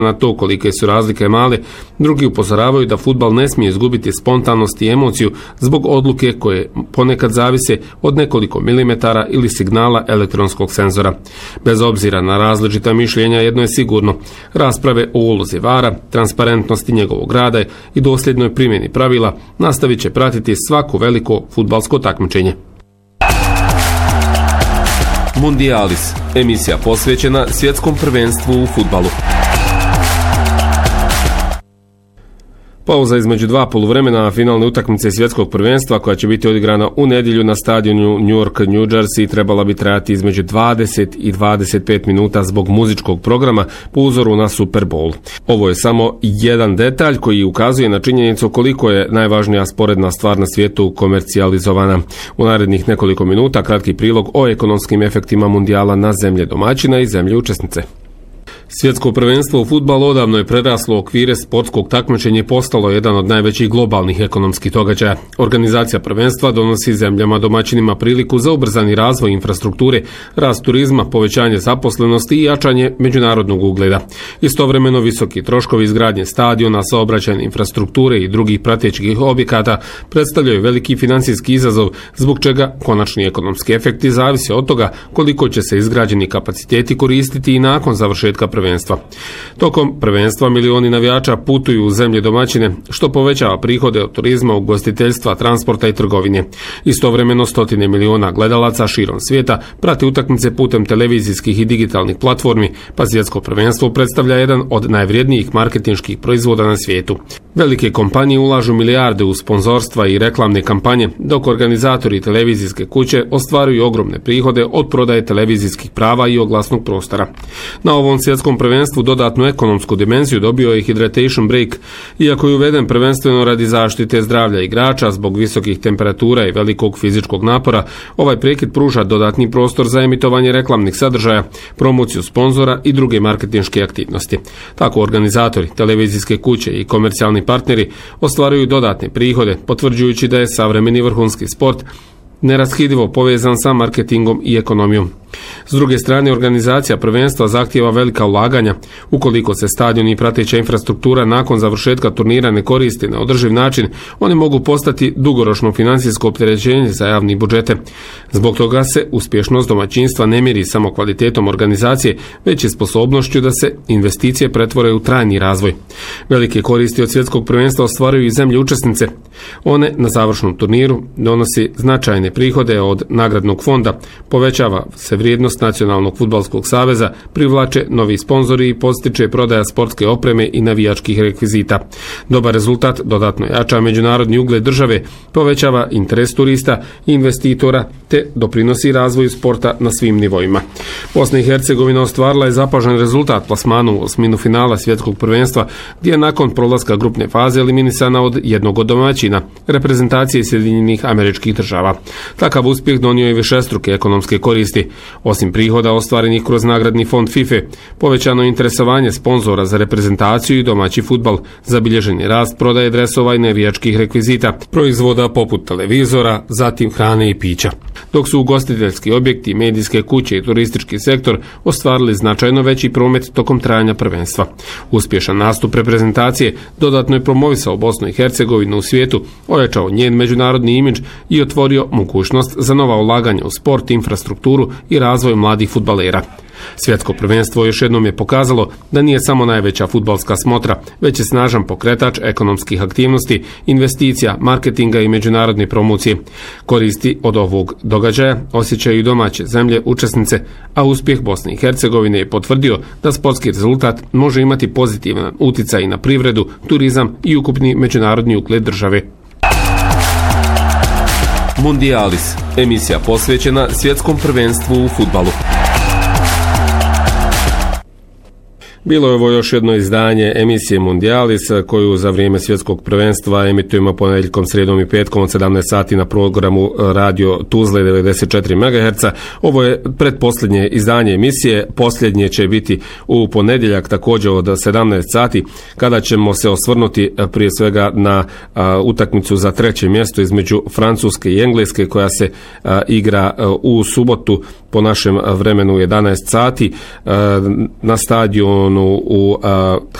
Na to kolike su razlike male, drugi upozoravaju da fudbal ne smije izgubiti spontanost i emociju zbog odluke koje ponekad zavise od nekoliko milimetara ili signala elektronskog senzora. Bez obzira na različita mišljenja, jedno je sigurno: rasprave o ulozi VAR-a, transparentnosti njegovog rada i dosljednoj primjeni pravila nastavit će pratiti svako veliko fudbalsko takmičenje. Mundialis, emisija posvećena svjetskom prvenstvu u fudbalu. Pauza između dva poluvremena finalne utakmice svjetskog prvenstva, koja će biti odigrana u nedjelju na stadionu New York, New Jersey, trebala bi trajati između 20 i 25 minuta zbog muzičkog programa po uzoru na Super Bowl. Ovo je samo jedan detalj koji ukazuje na činjenicu koliko je najvažnija sporedna stvar na svijetu komercijalizovana. U narednih nekoliko minuta kratki prilog o ekonomskim efektima mundijala na zemlje domaćina i zemlje učesnice. Svjetsko prvenstvo u fudbalu odavno je preraslo okvire sportskog takmičenja i postalo jedan od najvećih globalnih ekonomskih događaja. Organizacija prvenstva donosi zemljama domaćinima priliku za ubrzani razvoj infrastrukture, rast turizma, povećanje zaposlenosti i jačanje međunarodnog ugleda. Istovremeno visoki troškovi izgradnje stadiona, saobraćajne infrastrukture i drugih pratećih objekata predstavljaju veliki financijski izazov, zbog čega konačni ekonomski efekti zavise od toga koliko će se izgrađeni kapaciteti koristiti i nakon završetka prvenstva. Tokom prvenstva milioni navijača putuju u zemlje domaćine, što povećava prihode od turizma, ugostiteljstva, transporta i trgovine. Istovremeno stotine miliona gledalaca širom svijeta prate utakmice putem televizijskih i digitalnih platformi, pa svjetsko prvenstvo predstavlja jedan od najvrijednijih marketinških proizvoda na svijetu. Velike kompanije ulažu milijarde u sponzorstva i reklamne kampanje, dok organizatori i televizijske kuće ostvaruju ogromne prihode od prodaje televizijskih prava i oglasnog prostora. Na ovom svjetskom prvenstvu dodatnu ekonomsku dimenziju dobio je hydration break. Iako je uveden prvenstveno radi zaštite zdravlja igrača zbog visokih temperatura i velikog fizičkog napora, ovaj prekid pruža dodatni prostor za emitovanje reklamnih sadržaja, promociju sponzora i druge marketinške aktivnosti. Tako organizatori, televizijske kuće i komercijalni partneri ostvaruju dodatne prihode, potvrđujući da je savremeni vrhunski sport neraskidivo povezan sa marketingom i ekonomijom. S druge strane, organizacija prvenstva zahtijeva velika ulaganja. Ukoliko se stadion i prateća infrastruktura nakon završetka turnira ne koristi na održiv način, one mogu postati dugoročno financijsko opterećenje za javni budžete. Zbog toga se uspješnost domaćinstva ne mjeri samo kvalitetom organizacije, već i sposobnošću da se investicije pretvore u trajni razvoj. Velike koristi od svjetskog prvenstva ostvaruju i zemlje učesnice. One na završnom turniru donosi značajne prihode od nagradnog fonda, povećava se vrijednost Nacionalnog fudbalskog saveza, privlače novi sponzori i podstiče prodaja sportske opreme i navijačkih rekvizita. Dobar rezultat dodatno jača međunarodni ugled države, povećava interes turista i investitora te doprinosi razvoju sporta na svim nivoima. Bosna i Hercegovina ostvarila je zapažen rezultat plasmanu u osminu finala svjetskog prvenstva, gdje je nakon prolaska grupne faze eliminisana od jednog od domaćina, reprezentacije Sjedinjenih Američkih Država. Takav uspjeh donio je višestruke ekonomske koristi. Osim prihoda ostvarenih kroz nagradni fond FIFA, povećano interesovanje sponzora za reprezentaciju i domaći fudbal, zabilježen je rast prodaje dresova i navijačkih rekvizita, proizvoda poput televizora, zatim hrane i pića. Dok su ugostiteljski objekti, medijske kuće i turistički sektor ostvarili značajno veći promet tokom trajanja prvenstva. Uspješan nastup reprezentacije dodatno je promovisao Bosnu i Hercegovinu u svijetu, ojačao njen međunarodni imidž i otvorio mogućnost za nova ulaganja u sport, infrastrukturu i razvoj mladih fudbalera. Svjetsko prvenstvo još jednom je pokazalo da nije samo najveća fudbalska smotra, već je snažan pokretač ekonomskih aktivnosti, investicija, marketinga i međunarodne promocije. Koristi od ovog događaja osjećaju i domaće zemlje učesnice, a uspjeh Bosne i Hercegovine je potvrdio da sportski rezultat može imati pozitivan utjecaj na privredu, turizam i ukupni međunarodni ugled države. Mundialis, emisija posvećena svjetskom prvenstvu u fudbalu. Bilo je ovo još jedno izdanje emisije Mundialis, koju za vrijeme svjetskog prvenstva emitujemo ponedjeljkom, srijedom i petkom od 17 sati na programu Radio Tuzle 94 MHz. Ovo je pretposljednje izdanje emisije, posljednje će biti u ponedjeljak također od 17 sati, kada ćemo se osvrnuti prije svega na utakmicu za treće mjesto između Francuske i Engleske, koja se igra u subotu po našem vremenu 11 sati na stadionu stadionu u